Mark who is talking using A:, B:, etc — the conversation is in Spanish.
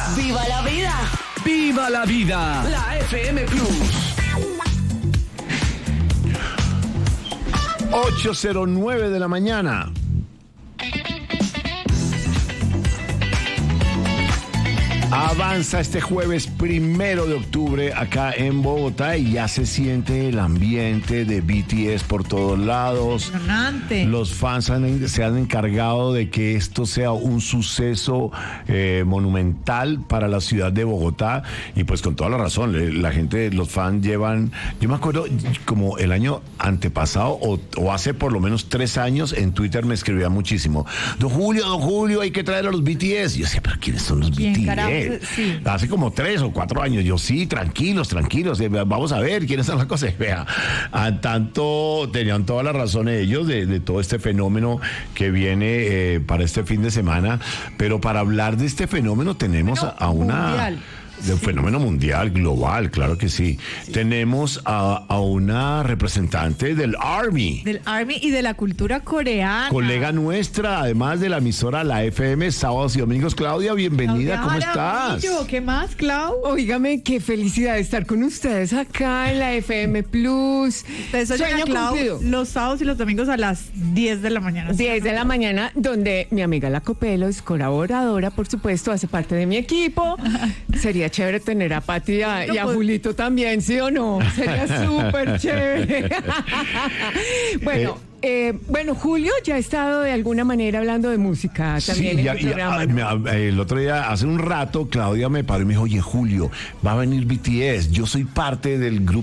A: ¡Viva la vida!
B: ¡Viva la vida!
A: La FM Plus.
C: 8:09 de la mañana. Avanza este jueves 1 de octubre acá en Bogotá y ya se siente el ambiente de BTS por todos lados.
D: Impresionante.
C: Los fans se han encargado de que esto sea un suceso monumental para la ciudad de Bogotá y pues con toda la razón, la gente, los fans llevan, yo me acuerdo como el año antepasado o hace por lo menos 3 años en Twitter me escribía muchísimo, don Julio, hay que traer a los BTS. Y yo decía, pero ¿quiénes son los
D: ¿Quién
C: BTS?
D: carajo? Sí.
C: Hace como 3 o 4 años, yo sí, tranquilos, vamos a ver quiénes son las cosas. Vea, tanto tenían toda la razón ellos de todo este fenómeno que viene para este fin de semana, pero para hablar de este fenómeno tenemos a una...
D: mundial.
C: De un fenómeno mundial, global, claro que sí. Tenemos a una representante del ARMY.
D: Del ARMY y de la cultura coreana.
C: Colega nuestra, además de la emisora La FM, sábados y domingos. Claudia, bienvenida, ¿cómo estás?
D: ¿Qué más, Clau?
E: Óigame, qué felicidad de estar con ustedes acá en la FM Plus.
D: Ustedes oyen a
E: Sueño
D: Clau
E: cumplido.
D: los sábados y los domingos a las 10 de la mañana.
E: 10 de la mañana, donde mi amiga La Copelo es colaboradora, por supuesto, hace parte de mi equipo. Sería chévere tener a Pati y a Julito también, ¿sí o no? Sería súper chévere. Bueno, Julio ya ha estado de alguna manera hablando de música también
C: Sí,
E: en el programa, ¿no?
C: el otro día, hace un rato, Claudia me paró y me dijo, oye, Julio, va a venir BTS, yo soy parte del grupo